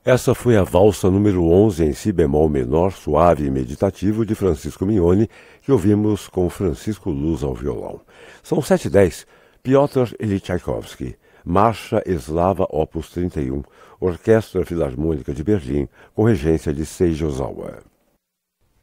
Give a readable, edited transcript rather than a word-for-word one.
Essa foi a valsa número 11 em si bemol menor, suave e meditativo de Francisco Mignone, que ouvimos com Francisco Luz ao violão. São 7h10, Piotr Ilyich Tchaikovsky, Marcha Eslava Opus 31, Orquestra Filarmônica de Berlim, com regência de Seiji Ozawa.